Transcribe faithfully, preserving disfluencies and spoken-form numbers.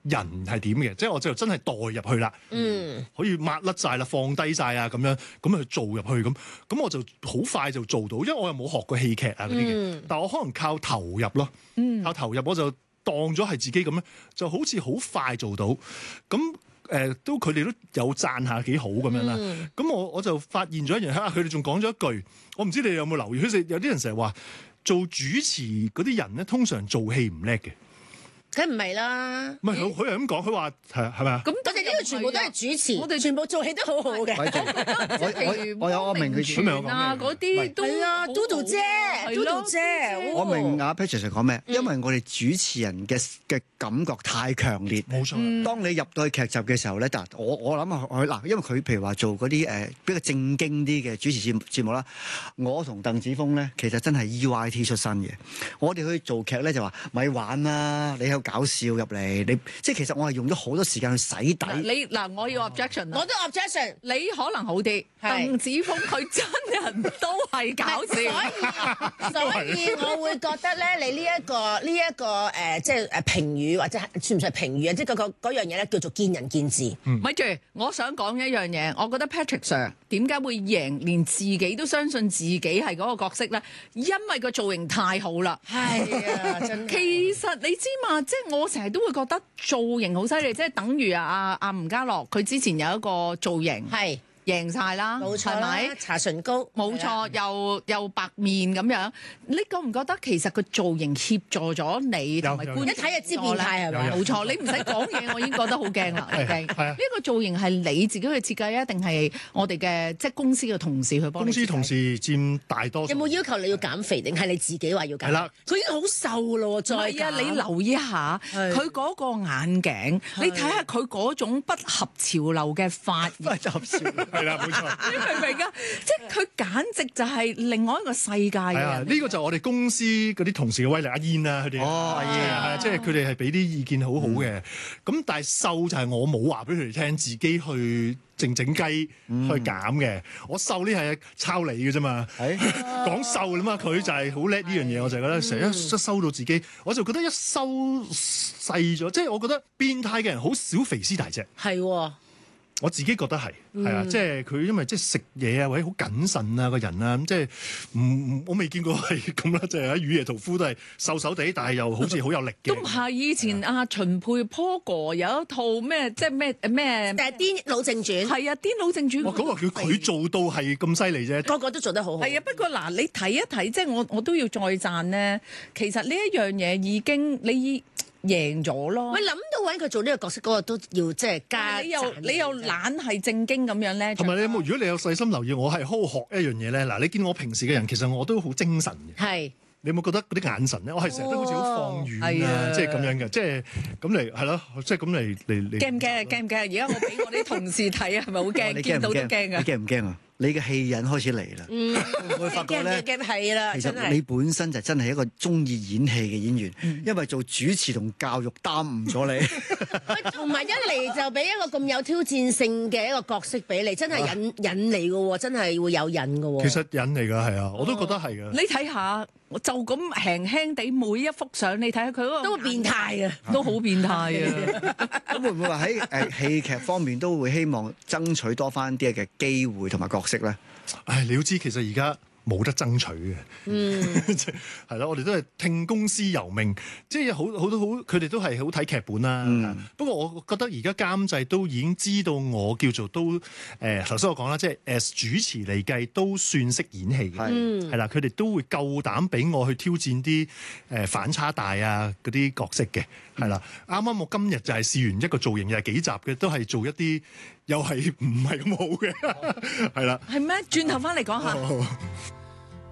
人係點嘅，即係我就真係代入去啦，嗯，可以抹甩晒啦，放低晒啊，咁樣咁去做入去咁，咁我就好快就做到，因為我又冇學過戲劇啊嗰啲嘅，嗯、但係我可能靠投入咯，嗯、靠投入我就當咗係自己咁樣，就好似好快做到，咁。誒、呃、都佢哋都有讚下幾好咁樣啦，咁、嗯、我我就發現咗一樣啊，佢哋仲講咗一句，我唔知你哋有冇留意，佢哋有啲人成日話做主持嗰啲人咧，通常做戲唔叻嘅。 梗唔係啦， 唔係佢佢係咁講，佢話係係咪啊？ 咁我哋呢個全部都係主持，我哋全部做戲都好好嘅。 我我有我明佢全名啊，嗰啲都係啊，嘟嘟姐，嘟嘟姐。 我明阿 Patrick 講咩？因為我哋主持人嘅嘅感覺太強烈。 冇錯。當你入到去劇集嘅時候咧，嗱，我我諗下佢嗱，因為佢譬如話做嗰啲誒比較正經啲嘅主持節節目啦，我同鄧子峰咧其實真係 E Y T 出身嘅。我哋去做劇咧就話咪玩啦，你有搞笑入嚟，你即係其實我係用咗好多時間去洗底。 你嗱，我要 objection， 我都 objection， 你可能好啲。鄧子峰佢真人都係搞笑， 所以所以我會覺得咧，你呢一個呢一個誒，即係誒評語或者算唔算係評語啊？即係嗰個嗰樣嘢咧，叫做見仁見智。 咪住，我想講一樣嘢，我覺得 Patrick Sir 點解會贏，連自己都相信自己係嗰個角色咧？因為個造型太好啦。 係啊，真係。 其實你知嘛，即係我成日都會覺得造型好犀利，即係等於啊阿阿吳家樂，佢之前有一個造型係。贏晒啦， 冇錯啦，係咪？搽唇膏， 冇錯，又又白面咁樣。你覺唔覺得其實個造型協助咗你同埋觀眾？ 一睇就知變態係咪？ 冇錯，你唔使講嘢，我已經覺得好驚啦。已經呢個造型係你自己去設計啊，定係我哋嘅即係公司嘅同事去幫你？ 公司同事佔大多數。 有冇要求你要減肥，定係你自己話要減？係啦，佢已經好瘦咯，再係啊！你留意下佢嗰個眼鏡，你睇下佢嗰種不合潮流嘅髮型。 不合潮流。 係啦，冇錯。 你明唔明啊？即係佢簡直就係另外一個世界嘅人。 係啊，呢個就我哋公司嗰啲同事嘅威力，阿燕啊，佢哋哦，阿燕係啊，即係佢哋係俾啲意見好好嘅。咁但係瘦就係我冇話俾佢哋聽，自己去靜靜雞去減嘅。我瘦呢係抄你嘅啫嘛。講瘦啦嘛，佢就係好叻呢樣嘢，我就覺得成日一收到自己，我就覺得一收細咗，即係我覺得變態嘅人好少肥屍大隻。 係喎。 我自己覺得係，係啊，即係佢因為即係食嘢啊，或者好謹慎啊個人啊，咁即係唔我未見過係咁啦，即係喺雨夜屠夫都係瘦瘦地，但係又好似好有力嘅。 都唔係以前阿秦沛波哥有一套咩，即係咩咩？ 誒《癲佬正傳》 係啊，《癲佬正傳》。 哇！嗰個叫佢做到係咁犀利啫， 個個都做得好好。 係啊，不過嗱，你睇一睇，即係我我都要再讚咧。其實呢一樣嘢已經你贏咗咯！ 喂，諗到揾佢做呢個角色，嗰個都要即係加。 你又你又懶係正經咁樣咧。 同埋你有冇？如果你有細心留意，我係好學一樣嘢咧。嗱，你見我平時嘅人，其實我都好精神嘅。 係。 你有冇覺得嗰啲眼神咧？我係成日都好似好放遠啊，即係咁樣嘅，即係咁嚟係咯，即係咁嚟嚟嚟。 驚唔驚啊？驚唔驚啊？而家我俾我啲同事睇啊，係咪好驚？見到都驚啊！ 你驚唔驚啊？你嘅戲癮開始嚟啦， 嗯， 會發覺咧， 係啦， 其實你本身就真係一個中意演戲嘅演員， 嗯、 因為做主持同教育耽誤咗你。 同埋一嚟就俾一個咁有挑戰性嘅一個角色俾你，真係引引嚟嘅喎，真係會有引嘅喎。 其實引嚟㗎，係啊，我都覺得係㗎。 你睇下。就咁輕輕地每一幅相，你睇下佢嗰個都變態啊， 都好變態啊！ 咁會唔會話喺誒戲劇方面都會希望爭取多翻啲嘅機會同埋角色咧？ 唉，你要知其實而家冇得爭取嘅，嗯，係咯，我哋都係聽公司由命，即係好好多好，佢哋都係好睇劇本啦。嗯、不過我覺得而家監製都已經知道我叫做都誒，頭先我講啦，即係 as 主持嚟計都算識演戲嘅，係啦、嗯，佢哋都會夠膽俾我去挑戰啲誒反差大啊嗰啲角色嘅，係啦。啱啱、嗯、我今日就係試完一個造型，又係幾集嘅，都係做一啲又係唔係咁好嘅，係啦。 係咩？轉頭翻嚟講下。 哦